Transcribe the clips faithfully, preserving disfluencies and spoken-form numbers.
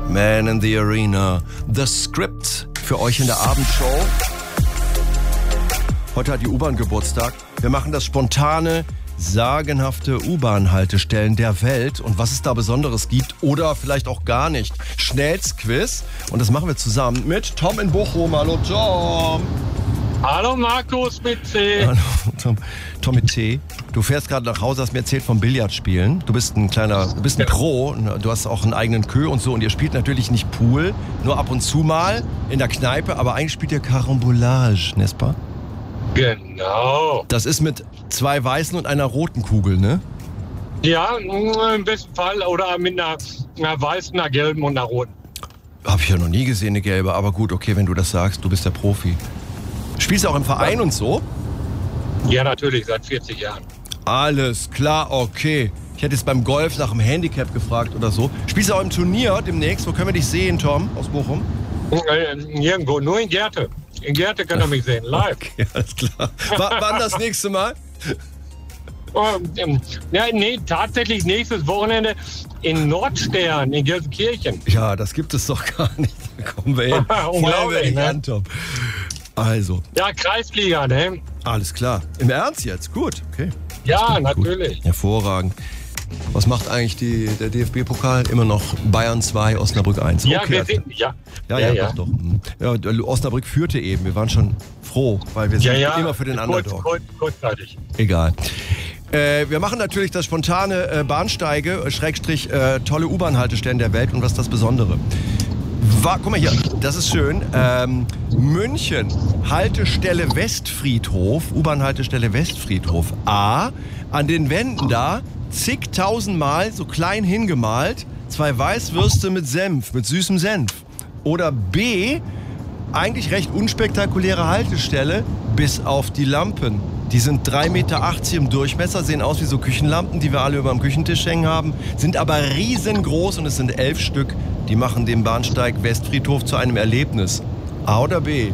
Man in the Arena. The Script für euch in der Abendshow. Heute hat die U-Bahn Geburtstag. Wir machen das spontane, sagenhafte U-Bahn-Haltestellen der Welt und was es da Besonderes gibt oder vielleicht auch gar nicht. Schnellsquiz. Und das machen wir zusammen mit Tom in Bochum. Hallo Tom. Hallo Markus mit C. Hallo Tom. Tom mit T. Du fährst gerade nach Hause, hast mir erzählt vom Billardspielen. Du bist ein kleiner, du bist ein Pro. Du hast auch einen eigenen Kö und so. Und ihr spielt natürlich nicht Pool, nur ab und zu mal in der Kneipe. Aber eigentlich spielt ihr Carambolage, n'est-ce pas? Genau. Das ist mit zwei weißen und einer roten Kugel, ne? Ja, im besten Fall. Oder mit einer, einer weißen, einer gelben und einer roten. Hab ich ja noch nie gesehen, eine gelbe. Aber gut, okay, wenn du das sagst, du bist der Profi. Spielst du auch im Verein und so? Ja, natürlich, seit vierzig Jahren. Alles klar, okay. Ich hätte jetzt beim Golf nach dem Handicap gefragt oder so. Spielst du auch im Turnier demnächst? Wo können wir dich sehen, Tom, aus Bochum? Äh, nirgendwo, nur in Gerte. In Gerte könnt ihr mich sehen, live. Okay, alles klar. W- wann das nächste Mal? Ähm, ja, nee, tatsächlich nächstes Wochenende in Nordstern, in Gelsenkirchen. Ja, das gibt es doch gar nicht. Da kommen wir hin. Unglaublich, ne? An, Tom. Also. Ja, Kreisliga, ne? Alles klar. Im Ernst jetzt? Gut, okay. Ja, gut, natürlich. Gut. Hervorragend. Was macht eigentlich die, der D F B-Pokal? Immer noch Bayern zwei, Osnabrück eins. Ja, okay, wir also, sind, ja. Ja, ja, ja, ja. Doch, doch. Ja, Osnabrück führte eben. Wir waren schon froh, weil wir sind ja, ja. immer für den Kurz, Underdog. kurz, kurzzeitig. Egal. Äh, wir machen natürlich das spontane äh, Bahnsteige, äh, Schrägstrich, äh, tolle U-Bahn-Haltestellen der Welt und was ist das Besondere? War, guck mal hier, das ist schön. Ähm, München, Haltestelle Westfriedhof, U-Bahn-Haltestelle Westfriedhof. A, an den Wänden da zigtausendmal so klein hingemalt, zwei Weißwürste mit Senf, mit süßem Senf. Oder B, eigentlich recht unspektakuläre Haltestelle, bis auf die Lampen. Die sind drei Meter achtzig im Durchmesser, sehen aus wie so Küchenlampen, die wir alle über dem Küchentisch hängen haben, sind aber riesengroß und es sind elf Stück. Die machen den Bahnsteig Westfriedhof zu einem Erlebnis. A oder B?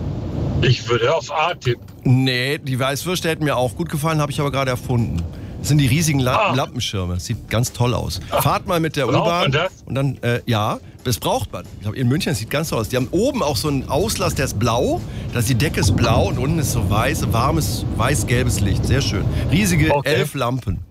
Ich würde auf A tippen. Nee, die Weißwürste hätten mir auch gut gefallen, habe ich aber gerade erfunden. Das sind die riesigen La- Ah. Lampenschirme. Das sieht ganz toll aus. Ach, Fahrt mal mit der braucht U-Bahn man das? und dann, äh, ja, das braucht man. Ich glaube, in München, das sieht ganz toll aus. Die haben oben auch so einen Auslass, der ist blau. Das, die Decke ist blau und unten ist so weiß, warmes, weiß-gelbes Licht. Sehr schön. Riesige Okay. elf Lampen.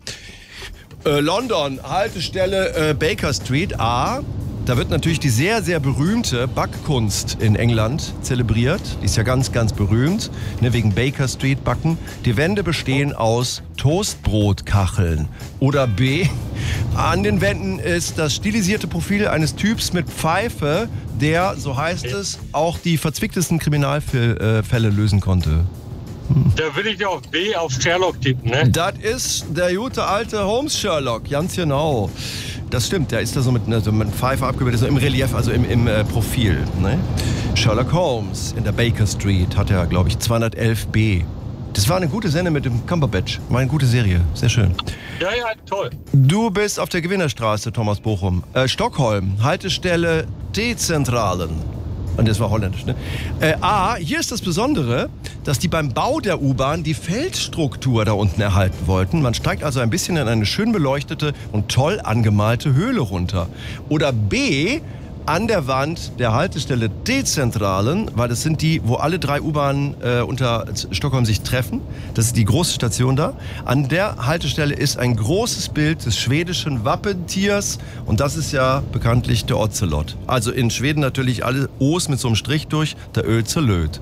Äh, London, Haltestelle äh, Baker Street A. Da wird natürlich die sehr, sehr berühmte Backkunst in England zelebriert. Die ist ja ganz, ganz berühmt, ne, wegen Baker Street Backen. Die Wände bestehen aus Toastbrotkacheln. Oder B, an den Wänden ist das stilisierte Profil eines Typs mit Pfeife, der, so heißt es, auch die verzwicktesten Kriminalfälle lösen konnte. Da würde ich auf B, auf Sherlock tippen, ne? Das ist der gute alte Holmes Sherlock, ganz genau. Das stimmt, der ist da so mit, ne, so mit Pfeife abgebildet, so im Relief, also im, im äh, Profil. Ne? Sherlock Holmes in der Baker Street hat er, glaube ich, zweihundertelf B. Das war eine gute Sendung mit dem Cumberbatch. War eine gute Serie, sehr schön. Ja, ja, toll. Du bist auf der Gewinnerstraße, Thomas Bochum. Äh, Stockholm, Haltestelle T-Zentralen. Und das war holländisch, ne? Äh, A, hier ist das Besondere, dass die beim Bau der U-Bahn die Felsstruktur da unten erhalten wollten. Man steigt also ein bisschen in eine schön beleuchtete und toll angemalte Höhle runter. Oder B, an der Wand der Haltestelle T-Zentralen, weil das sind die, wo alle drei U-Bahnen äh, unter Stockholm sich treffen. Das ist die große Station da. An der Haltestelle ist ein großes Bild des schwedischen Wappentiers und das ist ja bekanntlich der Ocelot. Also in Schweden natürlich alle O's mit so einem Strich durch, der Özelöt.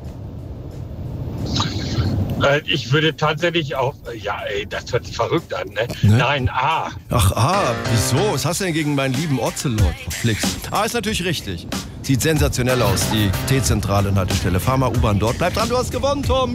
Äh, ich würde tatsächlich auch, ja, ey, das hört sich verrückt an, ne? Ne? Nein, A. Ach, ah, wieso? Was hast du denn gegen meinen lieben Ocelot? Flix. Ah, ist natürlich richtig. Sieht sensationell aus, die T-Zentrale Haltestelle. Fahr mal U-Bahn dort. Bleib dran, du hast gewonnen, Tom.